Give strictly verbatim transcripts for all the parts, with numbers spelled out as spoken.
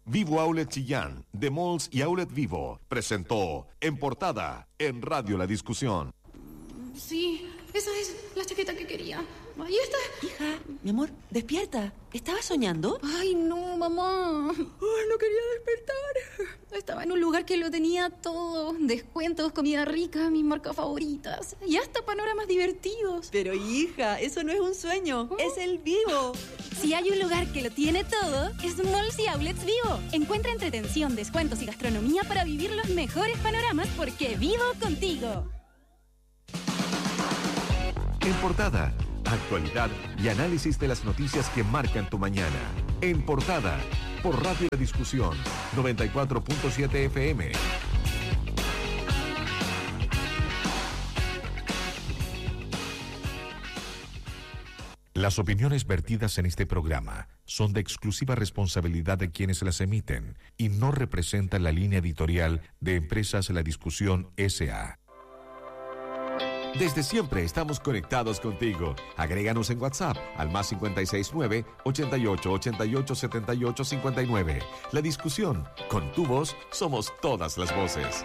Vivo Outlet Chillán, de Malls y Outlet Vivo, presentó En Portada, en Radio La Discusión. Sí, esa es la chaqueta que quería. Ahí está. Hija, mi amor, despierta. ¿Estabas soñando? Ay, no, mamá. Ay, no quería despertar. Estaba en un lugar que lo tenía todo. Descuentos, comida rica, mis marcas favoritas. Y hasta panoramas divertidos. Pero hija, eso no es un sueño. ¿Oh? Es el Vivo. Si hay un lugar que lo tiene todo, es Malls y Outlets Vivo. Encuentra entretención, descuentos y gastronomía para vivir los mejores panoramas porque vivo contigo. En Portada, actualidad y análisis de las noticias que marcan tu mañana. En Portada, por Radio La Discusión, noventa y cuatro punto siete F M. Las opiniones vertidas en este programa son de exclusiva responsabilidad de quienes las emiten y no representan la línea editorial de Empresas La Discusión S A Desde siempre estamos conectados contigo. Agréganos en WhatsApp al más cinco seis nueve, ochenta y ocho, ochenta y ocho, setenta y ocho, cincuenta y nueve. La Discusión, con tu voz somos todas las voces.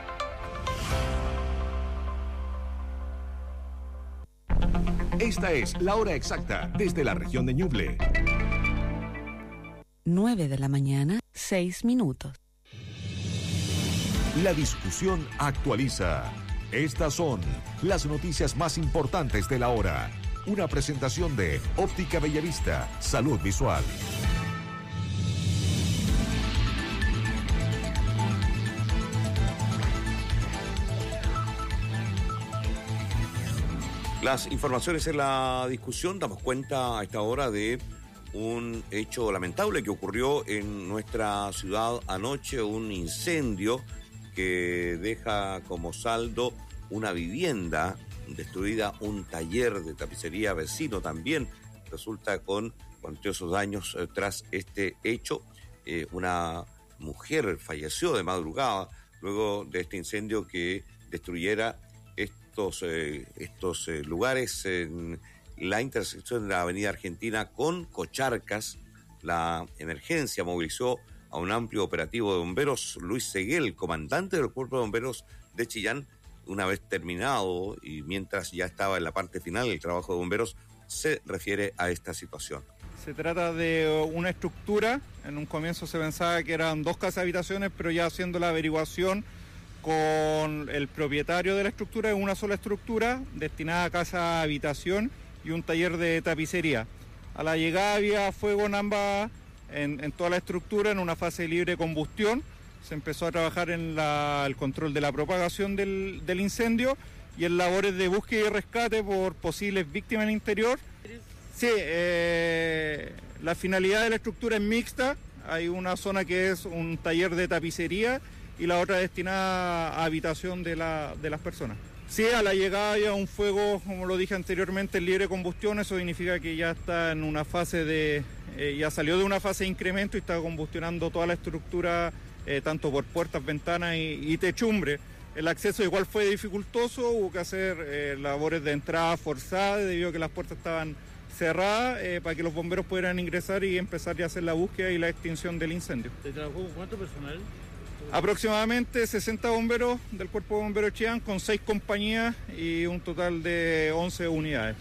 Esta es la hora exacta desde la región de Ñuble. nueve de la mañana, seis minutos. La Discusión actualiza. Estas son las noticias más importantes de la hora. Una presentación de Óptica Bellavista, Salud Visual. Las informaciones en La Discusión, damos cuenta a esta hora de un hecho lamentable que ocurrió en nuestra ciudad anoche, un incendio que deja como saldo una vivienda destruida, un taller de tapicería vecino también resulta con cuantiosos daños eh, tras este hecho. Eh, una mujer falleció de madrugada luego de este incendio que destruyera estos, eh, estos eh, lugares en la intersección de la avenida Argentina con Cocharcas. La emergencia movilizó a un amplio operativo de bomberos. Luis Seguel, comandante del Cuerpo de Bomberos de Chillán, una vez terminado y mientras ya estaba en la parte final del trabajo de bomberos, se refiere a esta situación. Se trata de una estructura, en un comienzo se pensaba que eran dos casas habitaciones, pero ya haciendo la averiguación con el propietario de la estructura, es una sola estructura destinada a casa habitación y un taller de tapicería. A la llegada había fuego en ambas, en, en toda la estructura, en una fase de libre combustión. Se empezó a trabajar en la, el control de la propagación del, del incendio y en labores de búsqueda y rescate por posibles víctimas en el interior. Sí, eh, la finalidad de la estructura es mixta. Hay una zona que es un taller de tapicería y la otra destinada a habitación de, la, de las personas. Sí, a la llegada había un fuego, como lo dije anteriormente, en libre combustión. Eso significa que ya está en una fase de, eh, ya salió de una fase de incremento y está combustionando toda la estructura, eh, tanto por puertas, ventanas y, y techumbre. El acceso igual fue dificultoso, hubo que hacer eh, labores de entrada forzada debido a que las puertas estaban cerradas eh, para que los bomberos pudieran ingresar y empezar ya a hacer la búsqueda y la extinción del incendio. ¿Se trabajó con cuánto personal? Aproximadamente sesenta bomberos del Cuerpo de Bomberos Chillán con seis compañías y un total de once unidades.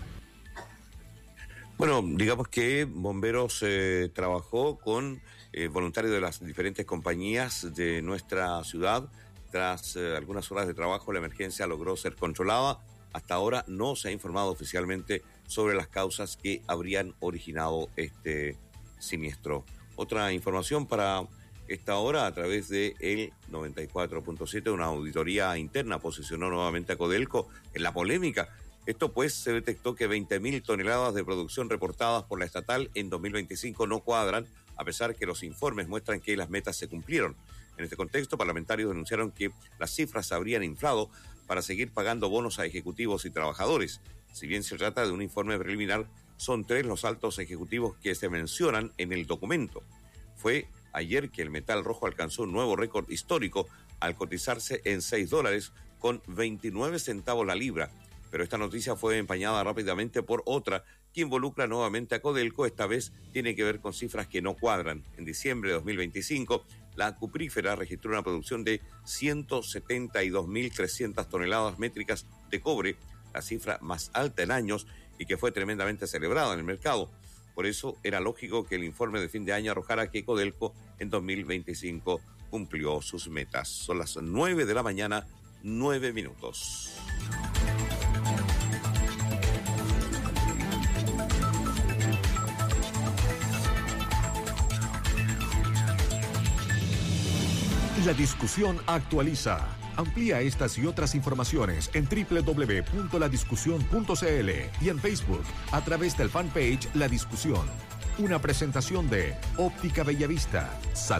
Bueno, digamos que Bomberos eh, trabajó con eh, voluntarios de las diferentes compañías de nuestra ciudad. Tras eh, algunas horas de trabajo, la emergencia logró ser controlada. Hasta ahora no se ha informado oficialmente sobre las causas que habrían originado este siniestro. Otra información para esta hora, a través de el noventa y cuatro punto siete, una auditoría interna posicionó nuevamente a Codelco en la polémica. Esto pues se detectó que veinte mil toneladas de producción reportadas por la estatal en dos mil veinticinco no cuadran, a pesar que los informes muestran que las metas se cumplieron. En este contexto, parlamentarios denunciaron que las cifras se habrían inflado para seguir pagando bonos a ejecutivos y trabajadores. Si bien se trata de un informe preliminar, son tres los altos ejecutivos que se mencionan en el documento. Fue ayer que el metal rojo alcanzó un nuevo récord histórico al cotizarse en seis dólares con veintinueve centavos la libra. Pero esta noticia fue empañada rápidamente por otra que involucra nuevamente a Codelco. Esta vez tiene que ver con cifras que no cuadran. En diciembre de dos mil veinticinco, la cuprífera registró una producción de ciento setenta y dos mil trescientas toneladas métricas de cobre, la cifra más alta en años y que fue tremendamente celebrada en el mercado. Por eso era lógico que el informe de fin de año arrojara que Codelco en dos mil veinticinco cumplió sus metas. Son las nueve de la mañana, nueve minutos. La discusión actualiza. Amplía estas y otras informaciones en doble u doble u doble u punto la discusión punto c l y en Facebook a través del fanpage La Discusión. Una presentación de Óptica Bellavista.